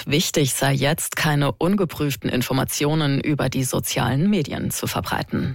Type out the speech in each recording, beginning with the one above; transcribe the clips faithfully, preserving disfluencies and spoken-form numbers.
gesagt, wichtig sei jetzt, keine ungeprüften Informationen über die sozialen Medien zu verbreiten.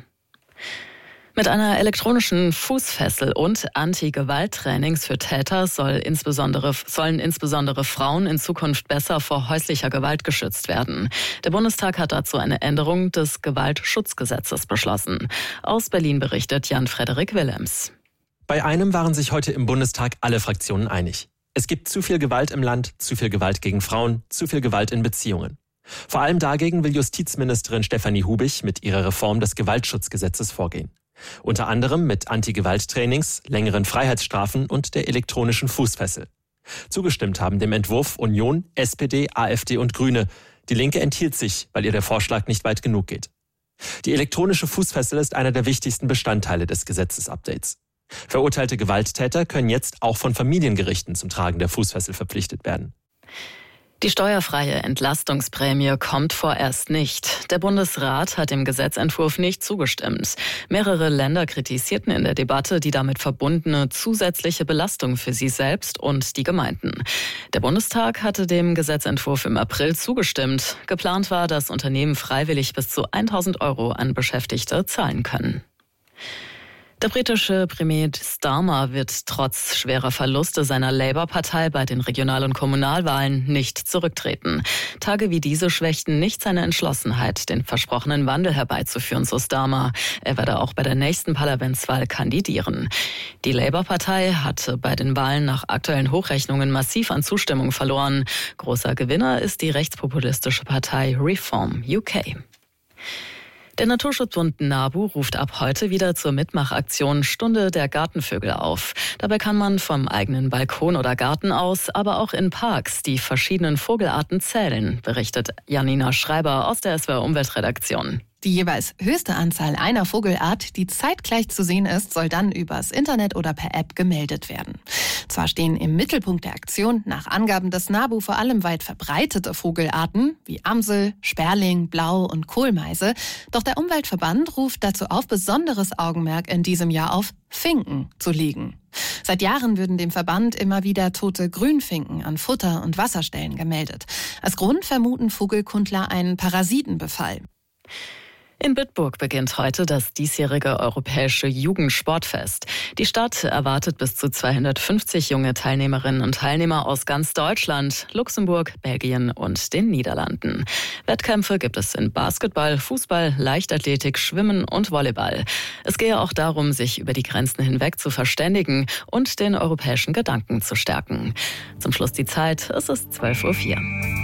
Mit einer elektronischen Fußfessel und Anti-Gewalt-Trainings für Täter soll insbesondere, sollen insbesondere Frauen in Zukunft besser vor häuslicher Gewalt geschützt werden. Der Bundestag hat dazu eine Änderung des Gewaltschutzgesetzes beschlossen. Aus Berlin berichtet Jan-Frederik Willems. Bei einem waren sich heute im Bundestag alle Fraktionen einig. Es gibt zu viel Gewalt im Land, zu viel Gewalt gegen Frauen, zu viel Gewalt in Beziehungen. Vor allem dagegen will Justizministerin Stefanie Hubich mit ihrer Reform des Gewaltschutzgesetzes vorgehen. Unter anderem mit Anti-Gewalt-Trainings, längeren Freiheitsstrafen und der elektronischen Fußfessel. Zugestimmt haben dem Entwurf Union, S P D, AfD und Grüne. Die Linke enthielt sich, weil ihr der Vorschlag nicht weit genug geht. Die elektronische Fußfessel ist einer der wichtigsten Bestandteile des Gesetzesupdates. Verurteilte Gewalttäter können jetzt auch von Familiengerichten zum Tragen der Fußfessel verpflichtet werden. Die steuerfreie Entlastungsprämie kommt vorerst nicht. Der Bundesrat hat dem Gesetzentwurf nicht zugestimmt. Mehrere Länder kritisierten in der Debatte die damit verbundene zusätzliche Belastung für sie selbst und die Gemeinden. Der Bundestag hatte dem Gesetzentwurf im April zugestimmt. Geplant war, dass Unternehmen freiwillig bis zu tausend Euro an Beschäftigte zahlen können. Der britische Premier Starmer wird trotz schwerer Verluste seiner Labour-Partei bei den Regional- und Kommunalwahlen nicht zurücktreten. Tage wie diese schwächten nicht seine Entschlossenheit, den versprochenen Wandel herbeizuführen, so Starmer. Er werde auch bei der nächsten Parlamentswahl kandidieren. Die Labour-Partei hatte bei den Wahlen nach aktuellen Hochrechnungen massiv an Zustimmung verloren. Großer Gewinner ist die rechtspopulistische Partei Reform U K. Der Naturschutzbund NABU ruft ab heute wieder zur Mitmachaktion Stunde der Gartenvögel auf. Dabei kann man vom eigenen Balkon oder Garten aus, aber auch in Parks die verschiedenen Vogelarten zählen, berichtet Janina Schreiber aus der S W R Umweltredaktion. Die jeweils höchste Anzahl einer Vogelart, die zeitgleich zu sehen ist, soll dann übers Internet oder per App gemeldet werden. Zwar stehen im Mittelpunkt der Aktion nach Angaben des NABU vor allem weit verbreitete Vogelarten wie Amsel, Sperling, Blau- und Kohlmeise, doch der Umweltverband ruft dazu auf, besonderes Augenmerk in diesem Jahr auf Finken zu legen. Seit Jahren würden dem Verband immer wieder tote Grünfinken an Futter- und Wasserstellen gemeldet. Als Grund vermuten Vogelkundler einen Parasitenbefall. In Bitburg beginnt heute das diesjährige Europäische Jugendsportfest. Die Stadt erwartet bis zu zweihundertfünfzig junge Teilnehmerinnen und Teilnehmer aus ganz Deutschland, Luxemburg, Belgien und den Niederlanden. Wettkämpfe gibt es in Basketball, Fußball, Leichtathletik, Schwimmen und Volleyball. Es gehe auch darum, sich über die Grenzen hinweg zu verständigen und den europäischen Gedanken zu stärken. Zum Schluss die Zeit, es ist zwölf Uhr vier.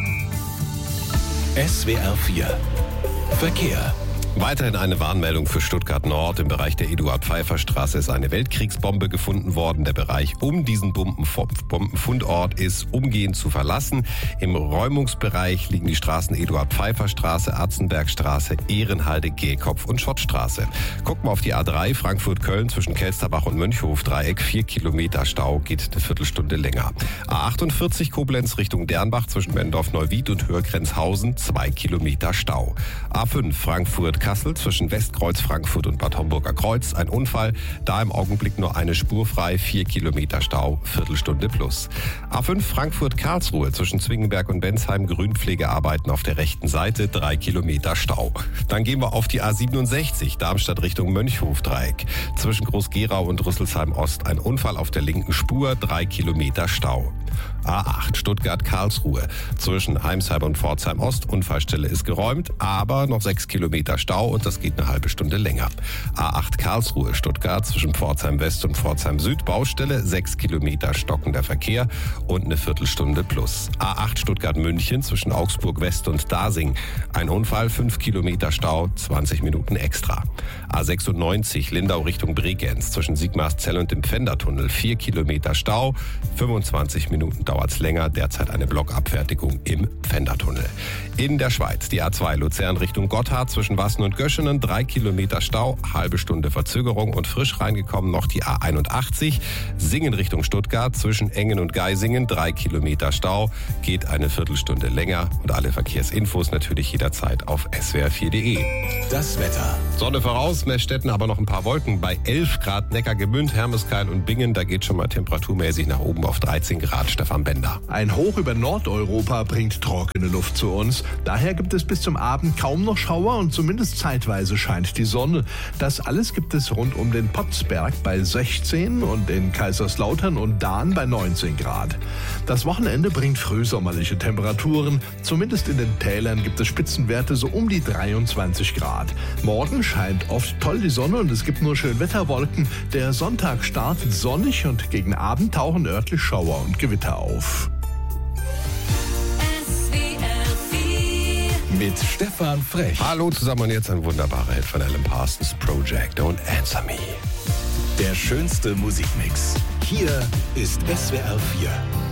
S W R vier Verkehr. Weiterhin eine Warnmeldung für Stuttgart Nord. Im Bereich der Eduard-Pfeiffer-Straße ist eine Weltkriegsbombe gefunden worden. Der Bereich um diesen Bombenfundort ist umgehend zu verlassen. Im Räumungsbereich liegen die Straßen Eduard-Pfeiffer-Straße, Atzenbergstraße, Ehrenhalde, Gehkopf und Schottstraße. Gucken wir auf die A drei Frankfurt-Köln zwischen Kelsterbach und Mönchhof-Dreieck. Vier Kilometer Stau, geht eine Viertelstunde länger. A achtundvierzig Koblenz Richtung Dernbach zwischen Bendorf-Neuwied und Hörgrenzhausen. Zwei Kilometer Stau. A fünf Frankfurt Kassel zwischen Westkreuz, Frankfurt und Bad Homburger Kreuz. Ein Unfall, da im Augenblick nur eine Spur frei, vier Kilometer Stau, Viertelstunde plus. A fünf Frankfurt-Karlsruhe zwischen Zwingenberg und Bensheim, Grünpflegearbeiten auf der rechten Seite, drei Kilometer Stau. Dann gehen wir auf die A siebenundsechzig, Darmstadt Richtung Mönchhof-Dreieck. Zwischen Groß-Gerau und Rüsselsheim-Ost ein Unfall auf der linken Spur, drei Kilometer Stau. A acht Stuttgart-Karlsruhe zwischen Heimsheim und Pforzheim-Ost. Unfallstelle ist geräumt, aber noch sechs Kilometer Stau und das geht eine halbe Stunde länger. A acht Karlsruhe Stuttgart zwischen Pforzheim-West und Pforzheim-Süd. Baustelle, sechs Kilometer stockender Verkehr und eine Viertelstunde plus. A acht Stuttgart-München zwischen Augsburg-West und Dasing. Ein Unfall, fünf Kilometer Stau, zwanzig Minuten extra. A sechsundneunzig Lindau Richtung Bregenz zwischen Sigmarszell und dem Pfändertunnel. vier Kilometer Stau, fünfundzwanzig Minuten dauert es länger. Derzeit eine Blockabfertigung im Pfändertunnel. In der Schweiz die A zwei Luzern Richtung Gotthard zwischen Wassen und Göschenen. drei Kilometer Stau, halbe Stunde Verzögerung und frisch reingekommen noch die A einundachtzig. Singen Richtung Stuttgart zwischen Engen und Geisingen. drei Kilometer Stau, geht eine Viertelstunde länger. Und alle Verkehrsinfos natürlich jederzeit auf S W R vier punkt de. Das Wetter. Sonne voraus, Meßstetten aber noch ein paar Wolken. Bei elf Grad Neckargemünd, Hermeskeil und Bingen, da geht schon mal temperaturmäßig nach oben auf dreizehn Grad. Stefan Bender. Ein Hoch über Nordeuropa bringt trockene Luft zu uns. Daher gibt es bis zum Abend kaum noch Schauer und zumindest zeitweise scheint die Sonne. Das alles gibt es rund um den Potzberg bei sechzehn und in Kaiserslautern und Dahn bei neunzehn Grad. Das Wochenende bringt frühsommerliche Temperaturen. Zumindest in den Tälern gibt es Spitzenwerte so um die dreiundzwanzig Grad. Morgen scheint oft toll die Sonne und es gibt nur Schönwetterwolken. Der Sonntag startet sonnig und gegen Abend tauchen örtlich Schauer und Gewitter auf. Mit Stefan Frech. Hallo zusammen und jetzt ein wunderbarer Hit von Alan Parsons, Project Don't Answer Me. Der schönste Musikmix. Hier ist S W R vier.